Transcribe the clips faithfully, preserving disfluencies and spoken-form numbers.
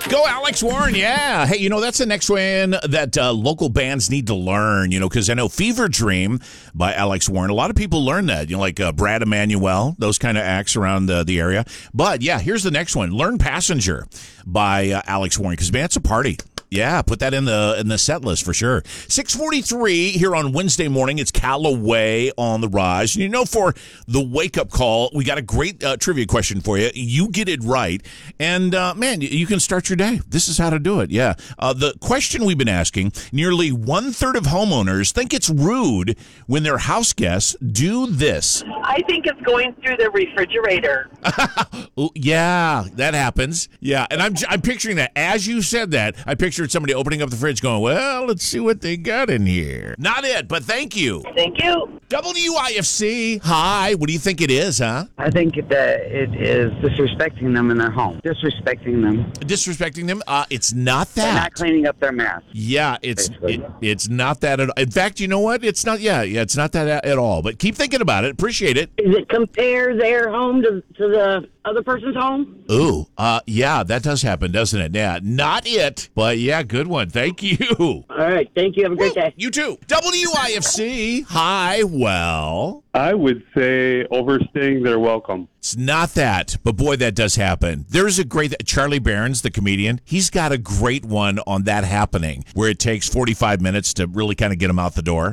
Go, Alex Warren. Yeah. Hey, you know, that's the next one that uh, local bands need to learn, you know, because I know Fever Dream by Alex Warren. A lot of people learn that, you know, like uh, Brad Emanuel, those kind of acts around the, the area. But, yeah, here's the next one. Learn Passenger by uh, Alex Warren, because, man, it's a party. Yeah, put that in the in the set list for sure. six forty-three here on Wednesday morning. It's Callaway on the rise. You know, for the wake-up call, we got a great uh, trivia question for you. You get it right, and, uh, man, you can start your day. This is how to do it, yeah. Uh, the question we've been asking, nearly one-third of homeowners think it's rude when their house guests do this. I think it's going through the refrigerator. Ooh, yeah, that happens. Yeah, and I'm I'm picturing that. As you said that, I pictured somebody opening up the fridge going, well, let's see what they got in here. Not it, but thank you. Thank you. W I F C, hi. What do you think it is, huh? I think that it is disrespecting them in their home. Disrespecting them. Disrespecting them? Uh, it's not that. They're not cleaning up their mess. Yeah, it's it, it's not that at all. In fact, you know what? It's not, yeah, yeah, it's not that at, at all. But keep thinking about it. Appreciate it. Does it compare their home to, to the other person's home? Ooh, uh, yeah, that does happen, doesn't it? Yeah, not it, but yeah, good one. Thank you. All right, thank you. Have a great day. You too. W I F C, hi, well. I would say overstaying their welcome. It's not that, but boy, that does happen. There's a great, Charlie Barron's, the comedian, he's got a great one on that happening, where it takes forty-five minutes to really kind of get him out the door.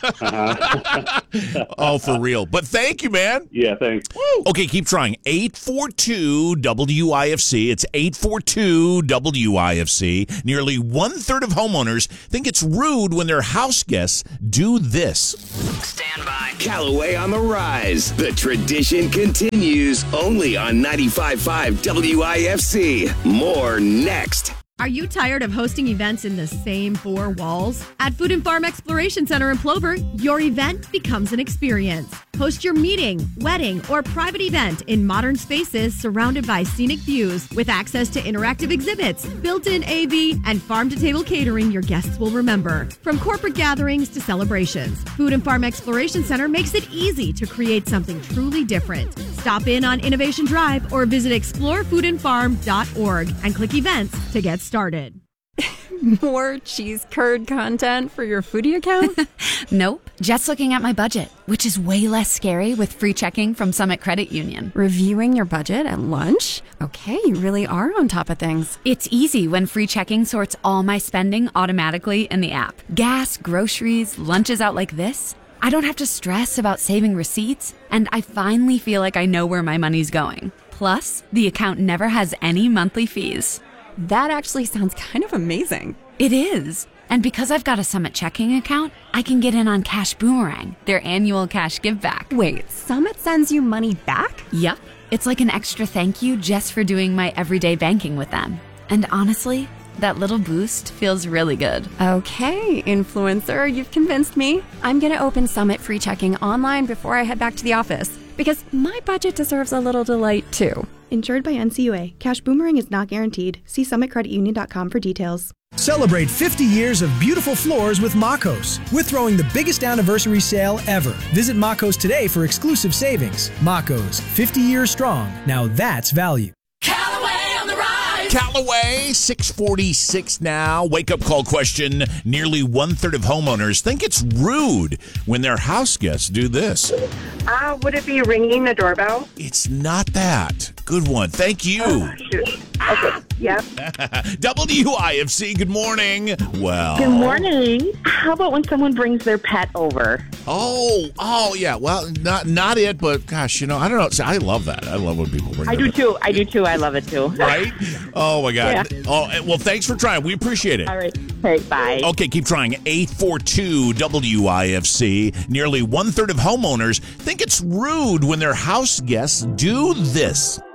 Uh-huh. Oh, for real. But thank you, man. Yeah, thanks. Woo. Okay, keep trying. eight four two W I F C. It's eight four two W I F C. Nearly one-third of homeowners think it's rude when their house guests do this. Stand by. Callaway on the rise. The tradition continues only on ninety-five point five W I F C. More next. Are you tired of hosting events in the same four walls? At Food and Farm Exploration Center in Plover, your event becomes an experience. Host your meeting, wedding, or private event in modern spaces surrounded by scenic views with access to interactive exhibits, built-in A V, and farm-to-table catering your guests will remember. From corporate gatherings to celebrations, Food and Farm Exploration Center makes it easy to create something truly different. Stop in on Innovation Drive or visit explore food and farm dot org and click events to get started. More cheese curd content for your foodie account? Nope. Just looking at my budget, which is way less scary with free checking from Summit Credit Union. Reviewing your budget at lunch? Okay, you really are on top of things. It's easy when free checking sorts all my spending automatically in the app. Gas, groceries, lunches out like this. I don't have to stress about saving receipts, and I finally feel like I know where my money's going. Plus, the account never has any monthly fees. That actually sounds kind of amazing. It is. And because I've got a Summit checking account, I can get in on Cash Boomerang, their annual cash give back. Wait, Summit sends you money back? Yep. It's like an extra thank you just for doing my everyday banking with them. And honestly, that little boost feels really good. Okay, influencer, you've convinced me. I'm going to open Summit free checking online before I head back to the office, because my budget deserves a little delight too. Insured by N C U A. Cash Boomerang is not guaranteed. See summit credit union dot com for details. Celebrate fifty years of beautiful floors with Makos. We're throwing the biggest anniversary sale ever. Visit Makos today for exclusive savings. Makos, fifty years strong. Now that's value. Callaway on the rise. Callaway, six forty-six now. Wake-up call question. Nearly one-third of homeowners think it's rude when their house guests do this. Uh, would it be ringing the doorbell? It's not that. Good one. Thank you. Oh, shoot. Okay. Yep. W I F C, good morning. Well. Good morning. How about when someone brings their pet over? Oh, oh yeah. Well, not not it, but gosh, you know, I don't know. See, I love that. I love when people bring I their do pet. too. I do too. I love it too. Right? Oh my God. Yeah. Oh, well, thanks for trying. We appreciate it. All right. Hey, bye. Okay, keep trying. eight four two W I F C. Nearly one-third of homeowners think it's rude when their house guests do this.